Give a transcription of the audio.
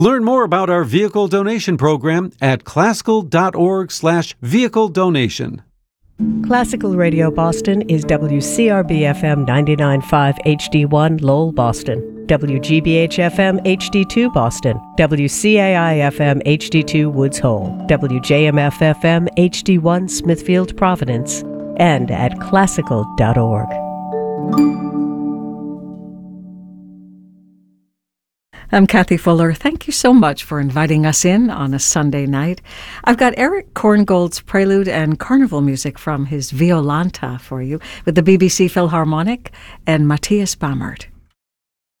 Learn more about our vehicle donation program at classical.org/vehicle donation. Classical Radio Boston is WCRB-FM 99.5 HD1 Lowell, Boston, WGBH-FM HD2 Boston, WCAI-FM HD2 Woods Hole, WJMF-FM HD1 Smithfield, Providence, and at classical.org. I'm Kathy Fuller. Thank you so much for inviting us in on a Sunday night. I've got Eric Korngold's Prelude and Carnival music from his Violanta for you with the BBC Philharmonic and Matthias Bammert.